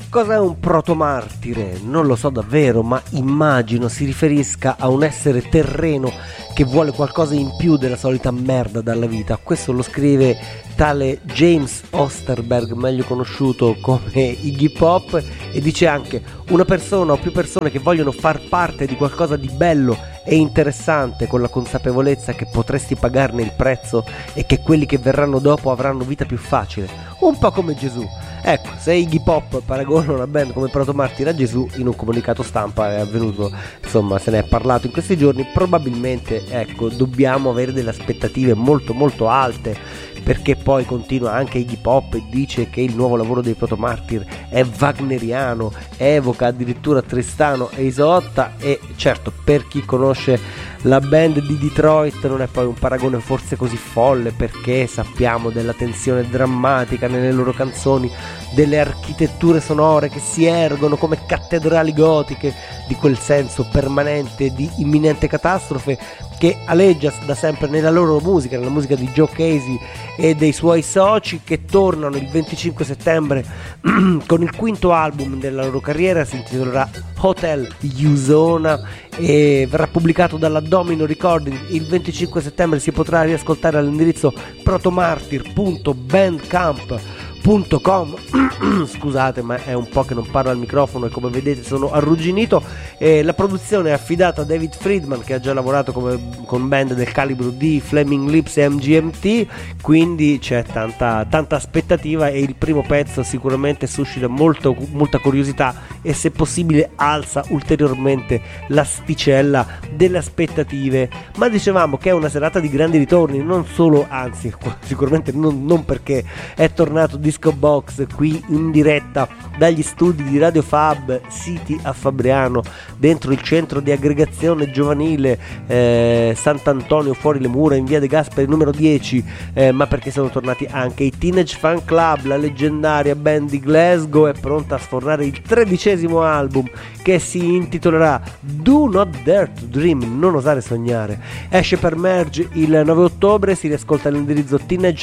Cos'è un protomartire? Non lo so davvero, ma immagino si riferisca a un essere terreno che vuole qualcosa in più della solita merda dalla vita. Questo lo scrive tale James Osterberg, meglio conosciuto come Iggy Pop, e dice anche: una persona o più persone che vogliono far parte di qualcosa di bello e interessante, con la consapevolezza che potresti pagarne il prezzo e che quelli che verranno dopo avranno vita più facile, un po' come Gesù. Ecco, se Iggy Pop paragona una band come Protomartire a Gesù, in un comunicato stampa è avvenuto, insomma se ne è parlato in questi giorni, probabilmente, ecco, dobbiamo avere delle aspettative molto molto alte, perché poi continua anche Iggy Pop e dice che il nuovo lavoro dei Protomartire è wagneriano, evoca addirittura Tristano e Isotta, e certo, per chi conosce la band di Detroit non è poi un paragone forse così folle, perché sappiamo della tensione drammatica nelle loro canzoni, delle architetture sonore che si ergono come cattedrali gotiche, di quel senso permanente di imminente catastrofe che aleggia da sempre nella loro musica, nella musica di Joe Casey e dei suoi soci, che tornano il 25 settembre con il quinto album della loro carriera. Si intitolerà Hotel Usona e verrà pubblicato dalla Domino Recording. Il 25 settembre si potrà riascoltare all'indirizzo protomartir.bandcamp.com. Scusate, ma è un po' che non parlo al microfono e come vedete sono arrugginito. La produzione è affidata a David Friedman, che ha già lavorato con band del calibro di Flaming Lips e MGMT, quindi c'è tanta aspettativa, e il primo pezzo sicuramente suscita molta curiosità e, se possibile, alza ulteriormente l'asticella delle aspettative. Ma dicevamo che è una serata di grandi ritorni, non solo, anzi sicuramente non perché è tornato Disco Box qui in diretta dagli studi di Radio Fab siti a Fabriano, dentro il centro di aggregazione giovanile Sant'Antonio fuori le mura in via De Gasperi numero 10, ma perché sono tornati anche i Teenage Fan Club. La leggendaria band di Glasgow è pronta a sfornare il 13° album, che si intitolerà Do Not Dare to Dream, non osare sognare. Esce per Merge il 9 ottobre, si riascolta all'indirizzo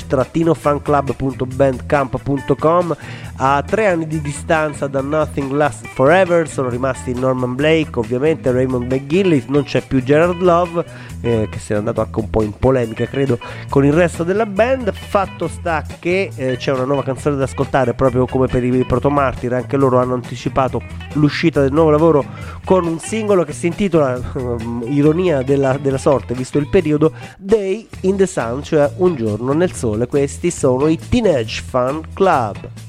teenage-fanclub.bandcamp.com. A 3 anni di distanza da Nothing Lasts Forever sono rimasti Norman Blake, ovviamente Raymond McGinley, non c'è più Gerard Love, che si è andato anche un po' in polemica credo con il resto della band. Fatto sta che c'è una nuova canzone da ascoltare, proprio come per i Protomartire. Anche loro hanno anticipato l'uscita del nuovo lavoro con un singolo che si intitola, ironia della sorte visto il periodo, Day in the Sun, cioè un giorno nel sole. Questi sono i Teenage Fan Club.